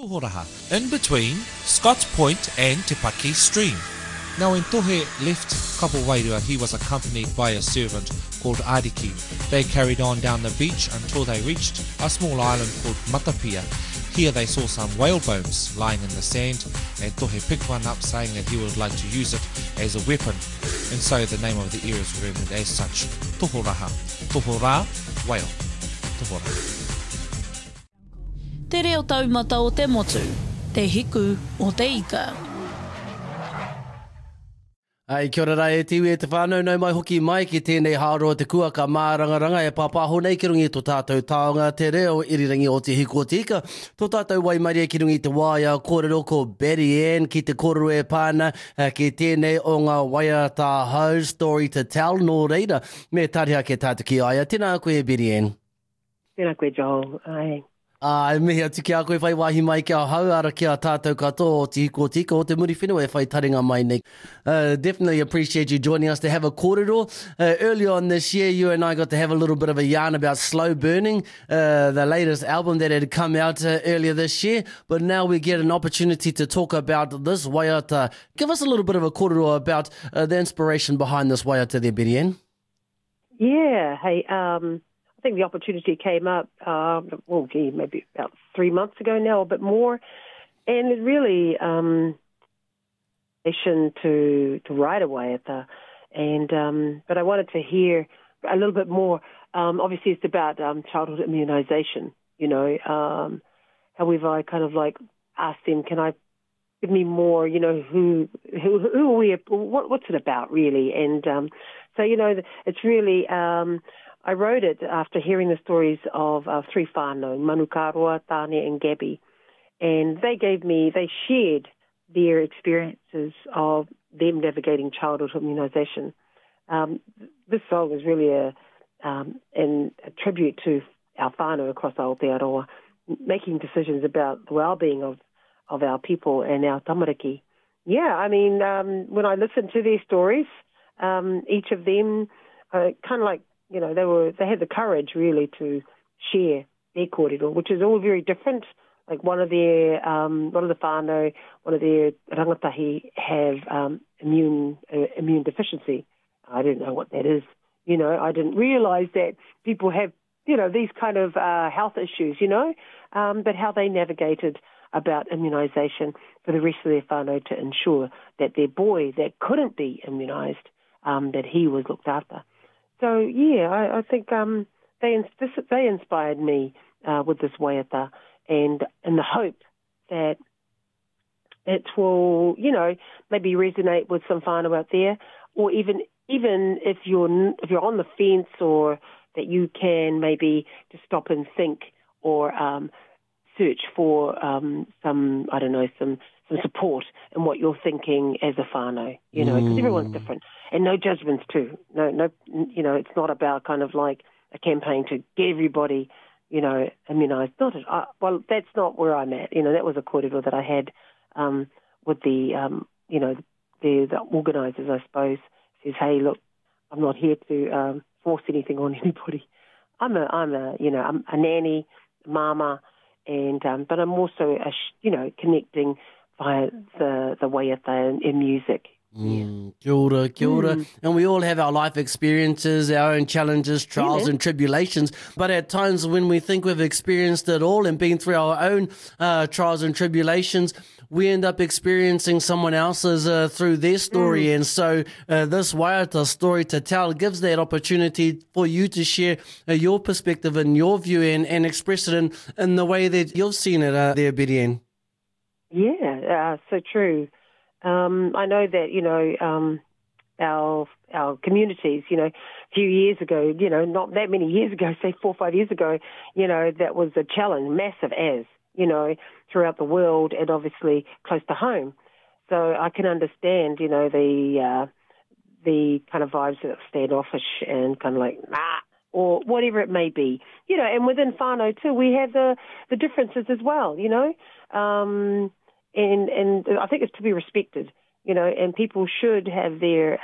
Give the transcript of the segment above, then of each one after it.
Tohoraha, in between Scotts Point and Te Paki Stream. Now when Tohe left Kapo Wairua, he was accompanied by a servant called Ariki. They carried on down the beach until they reached a small island called Matapia. Here they saw some whale bones lying in the sand, and Tohe picked one up saying that he would like to use it as a weapon. And so the name of the area is remembered as such, Tohoraha. Tohora, whale. Tohoraha. Te reo taumata o te motu, te hiku o te ika. Ai, kia ora rai e tiwi e te whānau, nau mai hoki mai ki tēnei hāroa te kuaka mārangaranga e pāpāho nei ki rungi tō tātou taonga te reo irirangi o te hiku o te ika. Tō tātou waimaria ki rungi te waia kōrero ko Betty Ann ki te kōrero e pāna ki tēnei o ngā waia tā hau story to tell nō reira. Me tariha ke tātou ki aia. Tēnā koe Betty Ann. Tēnā koe Joel. Ai. Mehia tiki a koe whai wahi mai kia hau ara kia tātou katoa o te hiku o te ika o te muri whenua e whai taringa mai nei. Definitely appreciate you joining us to have a kōrero. Earlier on this year, you and I got to have a little bit of a yarn about Slow Burning, the latest album that had come out earlier this year. But now we get an opportunity to talk about this waiata. Give us a little bit of a kōrero about the inspiration behind this waiata there, Betty Ann. Yeah, hey, I think the opportunity came up, maybe about 3 months ago now, a bit more, and it really mission to write a waiata, but I wanted to hear a little bit more. Obviously, it's about childhood immunization. However, I kind of like asked them, "Can I give me more? Who are we? What's it about, really?" And so it's really. I wrote it after hearing the stories of three whānau, Manukaroa, Tane and Gabby. And they shared their experiences of them navigating childhood immunisation. This song is really a tribute to our whānau across Aotearoa, making decisions about the well-being of our people and our tamariki. Yeah, I mean, when I listened to their stories, each of them kind of like, they had the courage really to share their kōrero, which is all very different. Like one of the whānau, one of their rangatahi have immune deficiency. I didn't know what that is. I didn't realise that people have, these kind of health issues, but how they navigated about immunisation for the rest of their whānau to ensure that their boy that couldn't be immunised, that he was looked after. So, yeah, I think they inspired me with this waiata, and in the hope that it will, maybe resonate with some whānau out there, or even if you're on the fence, or that you can maybe just stop and think, or search for some support in what you're thinking as a whānau, because everyone's different. And no judgments too. No, it's not about kind of like a campaign to get everybody, immunised. That's not where I'm at. That was a kōrero that I had with the organisers, I suppose. Says, hey, look, I'm not here to force anything on anybody. I'm a nanny, mama, and but I'm also connecting via the waiata and music. Kia ora, kia ora. And we all have our life experiences, our own challenges, trials and tribulations. But at times when we think we've experienced it all and been through our own trials and tribulations, we end up experiencing someone else's through their story. And so this waiata story to tell gives that opportunity for you to share your perspective and your view and express it in the way that you've seen it there, Betty Ann. Yeah, so true. I know that, our communities, a few years ago, not that many years ago, say 4 or 5 years ago, that was a challenge, massive as, throughout the world and obviously close to home. So I can understand, the kind of vibes of standoffish and kind of like, or whatever it may be, and within whānau too, we have the differences as well, And I think it's to be respected, and people should have their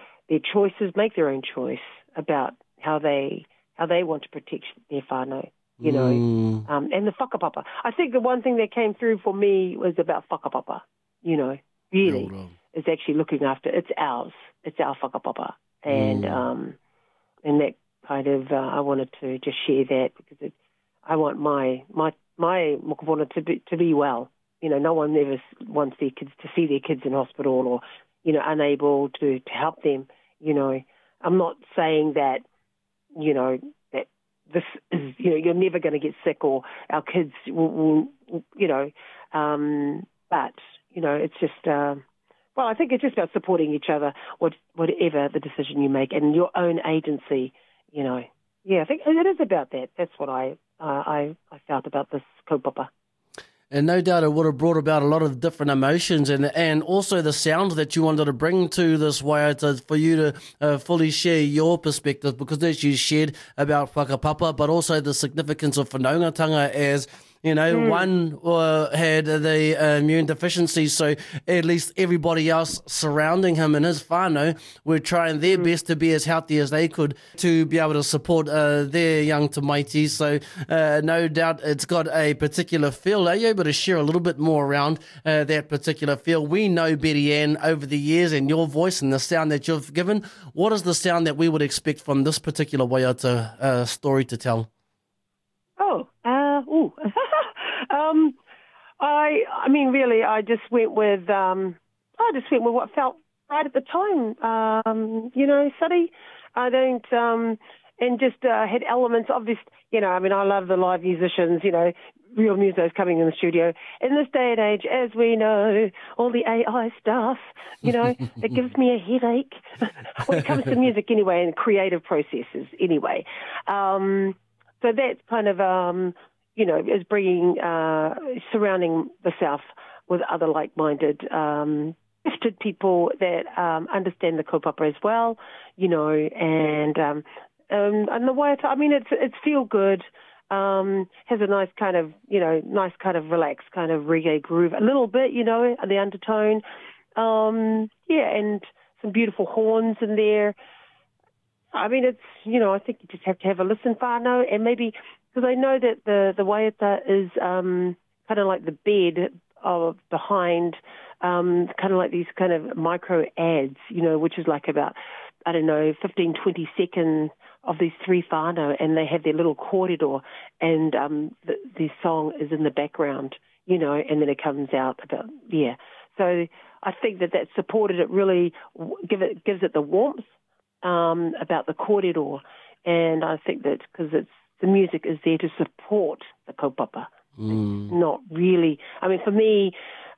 choices, make their own choice about how they want to protect their whānau. you know, and the whakapapa. I think the one thing that came through for me was about whakapapa, you know, really, is actually looking after, it's ours, it's our whakapapa. And that kind of, I wanted to just share that because I want my mokopuna to be well. You know, no one ever wants their kids to see their kids in hospital or, you know, unable to help them. You know, I'm not saying that, you know, that this is, you know, you're never going to get sick or our kids will you know, but, you know, it's just, well, I think it's just about supporting each other, whatever the decision you make and your own agency, you know. Yeah, I think it is about that. That's what I felt about this kaupapa. And no doubt it would have brought about a lot of different emotions and also the sound that you wanted to bring to this waiata for you to fully share your perspective, because as you shared about whakapapa, but also the significance of whanaungatanga as, you know, one had the immune deficiency, so at least everybody else surrounding him and his whānau were trying their best to be as healthy as they could to be able to support their young tamaiti. So no doubt it's got a particular feel. Are you able to share a little bit more around that particular feel? We know Betty Ann over the years and your voice and the sound that you've given. What is the sound that we would expect from this particular waiata story to tell? I mean, really, I just went with what felt right at the time. You know, Sari, I don't, and just had elements of this. You know, I mean, I love the live musicians. You know, real musos coming in the studio. In this day and age, as we know, all the AI stuff. You know, it gives me a headache when it comes to music anyway, and creative processes anyway. So that's kind of, you know, is bringing, surrounding the South with other like-minded, gifted people that understand the kaupapa as well, you know, and the waiata, I mean, it's feel good, has a nice kind of, you know, relaxed kind of reggae groove, a little bit, you know, the undertone, yeah, and some beautiful horns in there. I mean, it's, you know, I think you just have to have a listen, whānau, and maybe, because I know that the waiata is kind of like the bed of behind, kind of like these kind of micro ads, you know, which is like about, I don't know, 15, 20 seconds of these three whānau, and they have their little kōrero, and the song is in the background, you know, and then it comes out about, yeah. So I think that supported it, really gives it the warmth about the kōrero, and I think that because the music is there to support the kaupapa, not really. I mean, for me,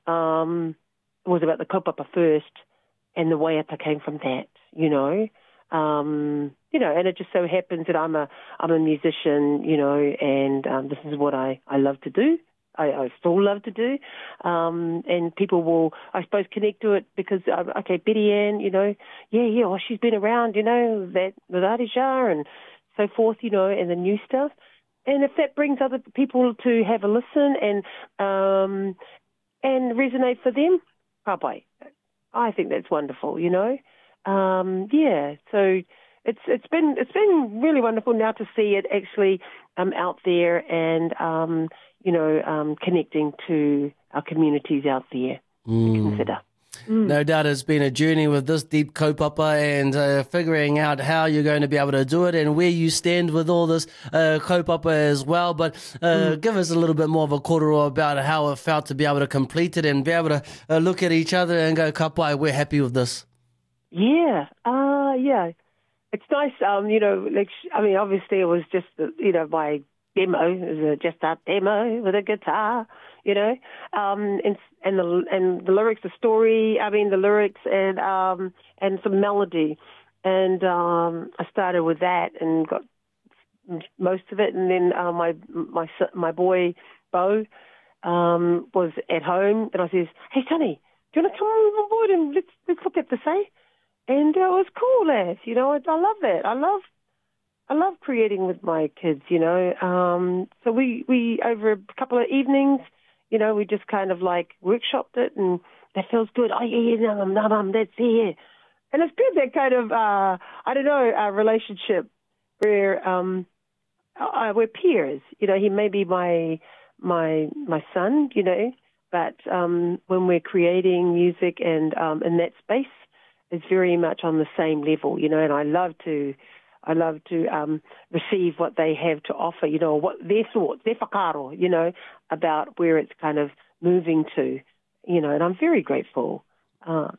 it was about the kaupapa first, and the waiata came from that, you know. You know, and it just so happens that I'm a musician, you know, and this is what I love to do. I still love to do, and people will, I suppose, connect to it because, okay, Betty Ann, you know, yeah, well, she's been around, you know, that with Arisha and so forth, you know, and the new stuff. And if that brings other people to have a listen and resonate for them, papai, I think that's wonderful, you know. Yeah, so it's been really wonderful now to see it actually out there and you know, connecting to our communities out there to consider. No doubt it's been a journey with this deep kaupapa and figuring out how you're going to be able to do it and where you stand with all this kaupapa as well. But give us a little bit more of a kōrero about how it felt to be able to complete it and be able to look at each other and go, ka pai, we're happy with this. Yeah, yeah. It's nice, you know, like, I mean, obviously it was just, you know, my demo, it was just a demo with a guitar, you know, and the lyrics, the story, I mean, the lyrics and some melody. And I started with that and got most of it. And then my boy, Bo, was at home and I says, hey, Sonny, do you want to come on board and let's look at this, eh? And it was cool, lads. You know, I love that. I love creating with my kids, you know. So we over a couple of evenings, you know, we just kind of like workshopped it, and that feels good. Oh, yeah, that's here. And it's good, that kind of, I don't know, relationship where we're peers. You know, he may be my son, you know, but when we're creating music and in that space, it's very much on the same level, you know. And I love to receive what they have to offer, you know, what their thoughts, their whakaaro, you know, about where it's kind of moving to, you know. And I'm very grateful. So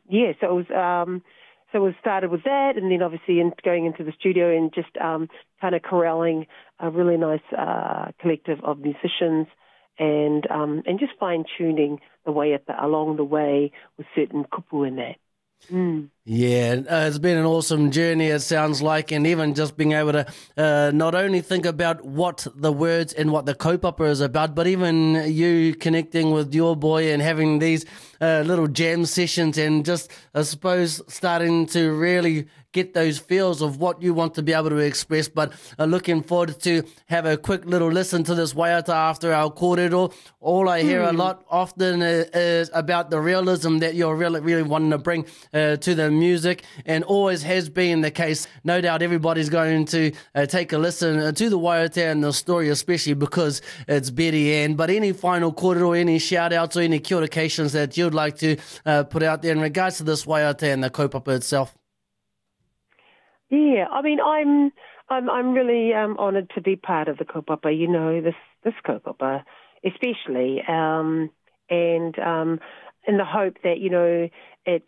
we started with that, and then obviously going into the studio and just kind of corralling a really nice collective of musicians, and just fine tuning the waiata along the way with certain kupu in that. Yeah, it's been an awesome journey, it sounds like, and even just being able to not only think about what the words and what the kaupapa is about, but even you connecting with your boy and having these little jam sessions and just, I suppose, starting to really get those feels of what you want to be able to express. But looking forward to have a quick little listen to this waiata after our kōrero. All I hear a lot often is about the realism that you're really wanting to bring to the music, and always has been the case. No doubt everybody's going to take a listen to the waiata and the story, especially because it's Betty Ann. But any final kōrero, any shout-outs or any kia orations that you'd like to put out there in regards to this waiata and the kaupapa itself? Yeah, I mean, I'm really honoured to be part of the kaupapa. You know, this kaupapa, especially, and in the hope that, you know, it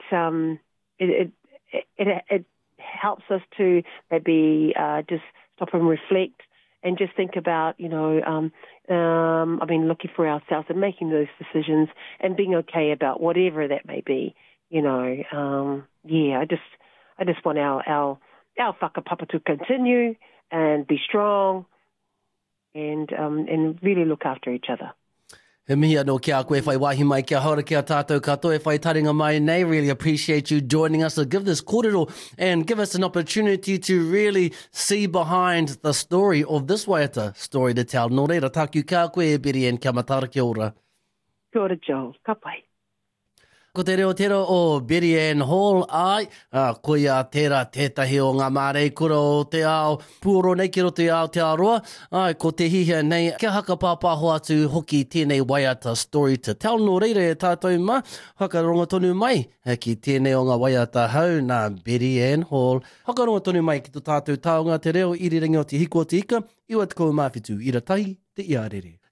helps us to maybe just stop and reflect and just think about, you know, I mean, looking for ourselves and making those decisions and being okay about whatever that may be. You know, yeah, I just want our whakapapa to continue and be strong and really look after each other. He mihi anō kia koe whai wahi mai kia haura kia tātou katoa e whai taringa mai nei. Really appreciate you joining us to give this kōrero and give us an opportunity to really see behind the story of this waiata story to tell. Nō reira, tāku kā koe e Betty Ann, kia matara kia ora. Kia ora, Joel. Ka pai. Ko te reo tera o Betty Ann Hall, ko ia tērā tētahi o ngā mārei kura o te ao puoro nei ki roto i ao te aroa, ko te hihia nei, kia haka pāpāho atu hoki tēnei waiata story to tell. Nō reire e tātou ma, hakaronga tonu mai ki tēnei o ngā waiata hau, nā Betty Ann Hall. Hakaronga tonu mai ki tō tātou taonga te reo, iriringi o te hiko o te ika, iwa te kou mawhitu, ira tahi, te iarere.